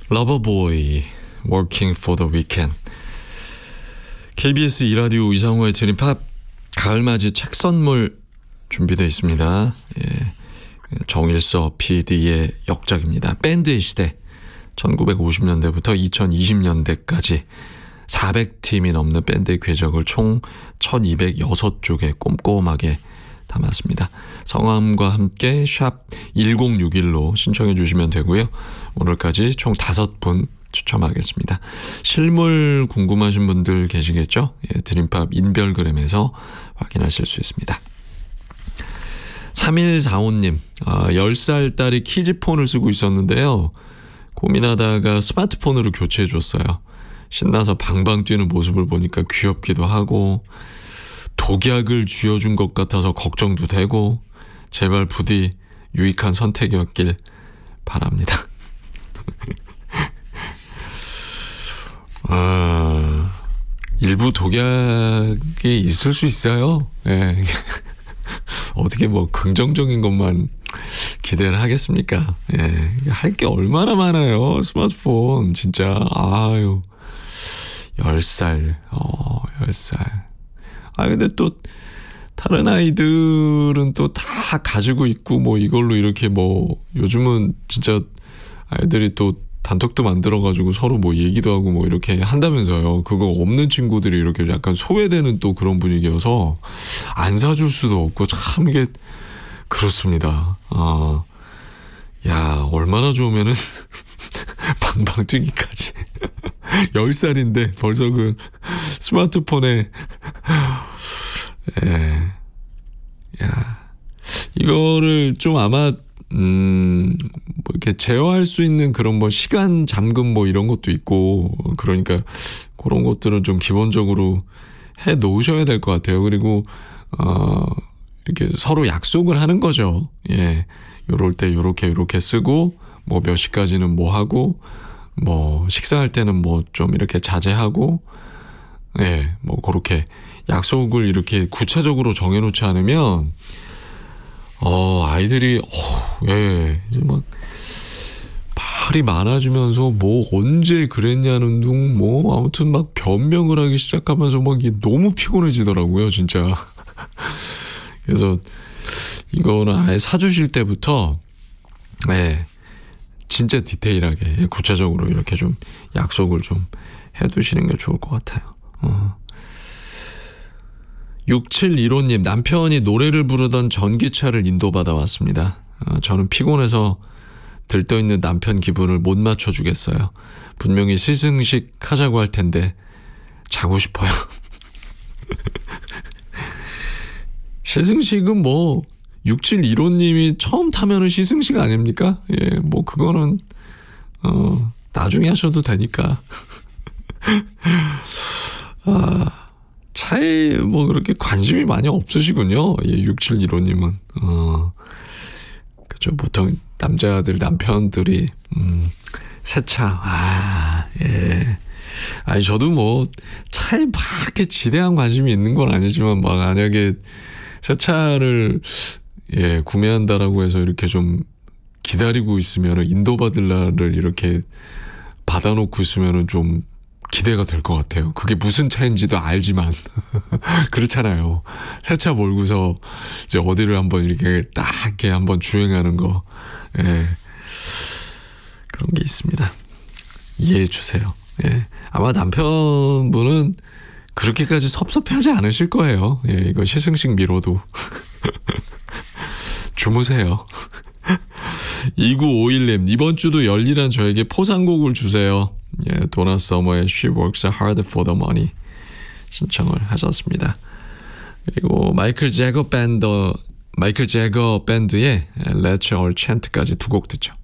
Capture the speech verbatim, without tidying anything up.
러버보이 Working for the Weekend. 케이비에스 이 라디오 이상호의 드림팝 가을맞이 책 선물 준비되어 있습니다. 예, 정일서 피디의 역작입니다. 밴드의 시대. 천구백오십 년대부터 이천이십 년대까지 사백 팀이 넘는 밴드의 궤적을 총 천이백육 쪽에 꼼꼼하게 담았습니다. 성함과 함께 샵 일공육일로 신청해 주시면 되고요. 오늘까지 총 다섯 분 추첨하겠습니다. 실물 궁금하신 분들 계시겠죠? 예, 드림팝 인별그램에서 확인하실 수 있습니다. 삼일사오님, 아, 열 살 딸이 키즈폰을 쓰고 있었는데요. 고민하다가 스마트폰으로 교체해 줬어요. 신나서 방방 뛰는 모습을 보니까 귀엽기도 하고 독약을 쥐어준 것 같아서 걱정도 되고 제발 부디 유익한 선택이었길 바랍니다. 아, 일부 독약이 있을 수 있어요. 예. 어떻게 뭐 긍정적인 것만 기대를 하겠습니까? 예. 할 게 얼마나 많아요. 스마트폰 진짜. 아유, 열 살, 어, 열 살. 아, 근데 또 다른 아이들은 또 다 가지고 있고 뭐 이걸로 이렇게 뭐 요즘은 진짜 아이들이 또 단톡도 만들어가지고 서로 뭐 얘기도 하고 뭐 이렇게 한다면서요. 그거 없는 친구들이 이렇게 약간 소외되는 또 그런 분위기여서 안 사줄 수도 없고 참 이게 그렇습니다. 아, 야, 얼마나 좋으면은 방방 뛰기까지. 열 살인데 벌써 그 스마트폰에 예. 야, 이거를 좀 아마 음, 뭐 이렇게 제어할 수 있는 그런 뭐 시간 잠금 뭐 이런 것도 있고 그러니까 그런 것들은 좀 기본적으로 해 놓으셔야 될 것 같아요. 그리고 어, 이렇게 서로 약속을 하는 거죠. 예, 요럴 때 요렇게 요렇게 쓰고 뭐 몇 시까지는 뭐 하고 뭐 식사할 때는 뭐 좀 이렇게 자제하고 예, 뭐 그렇게 약속을 이렇게 구체적으로 정해놓지 않으면 어 아이들이 어, 예, 이제 막 말이 많아지면서 뭐 언제 그랬냐는 둥 뭐 아무튼 막 변명을 하기 시작하면서 막 이게 너무 피곤해지더라고요, 진짜. 그래서 이거는 아예 사주실 때부터 예, 진짜 디테일하게 구체적으로 이렇게 좀 약속을 좀 해두시는 게 좋을 것 같아요. 어. 육칠일오님, 남편이 노래를 부르던 전기차를 인도받아 왔습니다. 어, 저는 피곤해서 들떠있는 남편 기분을 못 맞춰주겠어요. 분명히 시승식 하자고 할 텐데 자고 싶어요. 시승식은 뭐 육칠일오님이 처음 타면은 시승식 아닙니까? 예, 뭐 그거는 어, 나중에 하셔도 되니까. 아, 차에 뭐 그렇게 관심이 많이 없으시군요. 예, 육칠일오님은. 어, 그죠. 보통 남자들, 남편들이, 음, 새 차, 아, 예. 아니, 저도 뭐, 차에 막 이렇게 지대한 관심이 있는 건 아니지만, 막 만약에 새 차를, 예, 구매한다라고 해서 이렇게 좀 기다리고 있으면은, 인도받을 날을 이렇게 받아놓고 있으면은 좀, 기대가 될 것 같아요. 그게 무슨 차인지도 알지만 그렇잖아요. 새 차 몰고서 이제 어디를 한번 이렇게 딱 이렇게 한번 주행하는 거, 예, 그런 게 있습니다. 이해해 주세요. 예, 아마 남편분은 그렇게까지 섭섭해하지 않으실 거예요. 예, 이거 시승식 미뤄도 주무세요. 이구오일님, 이번 주도 열일한 저에게 포상곡을 주세요. 예, 도나 서머의 She Works Hard for the Money 신청을 하셨습니다. 그리고 마이클 제거 밴드, 마이클 제거 밴드의 Let's All Chant까지 두 곡 듣죠.